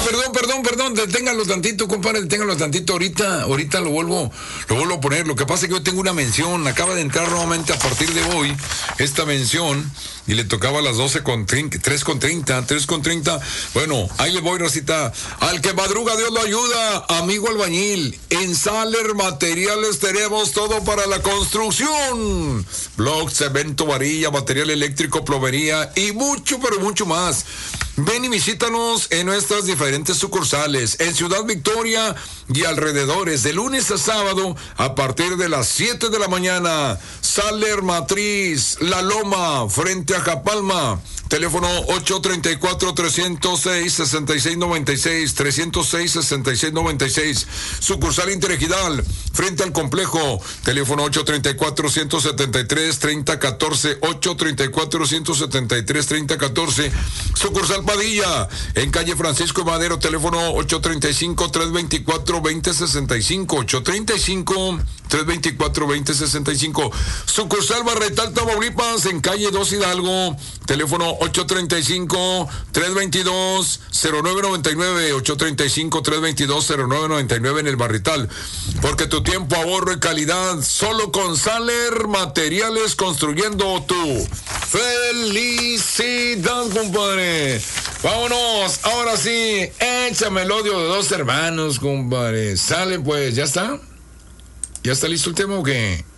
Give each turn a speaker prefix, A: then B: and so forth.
A: perdón, deténganlo tantito, compadre, deténganlo tantito, ahorita lo vuelvo a poner. Lo que pasa es que yo tengo una mención, acaba de entrar nuevamente a partir de hoy esta mención, y le tocaba a las 3:30. Bueno, ahí le voy, Rosita. Al que madruga, Dios lo ayuda, amigo albañil. En Saler Materiales tenemos todo para la construcción: bloc, cemento, varilla, material eléctrico, plomería y mucho, pero mucho más. Ven y visítanos en nuestras diferentes sucursales en Ciudad Victoria y alrededores, de lunes a sábado a partir de las 7 de la mañana. Saler Matriz, La Loma, frente a Japalma. Teléfono 834-306-6696, 306-6696. Sucursal Interregional, frente al complejo. Teléfono 834-173-3014, 834-173-3014. Sucursal Padilla, en calle Francisco Madero. Teléfono 835-324-2065, 835-324-2065. Sucursal Barretal, Tamaulipas, en calle 2 Hidalgo. Teléfono 835-322-0999, 835-322-0999 en el Barrital. Porque tu tiempo, ahorro y calidad solo con Saler Materiales, construyendo tu felicidad, compadre. Vámonos, ahora sí, échame el odio de dos hermanos, compadre. Sale pues, ¿ya está? ¿Ya está listo el tema o qué?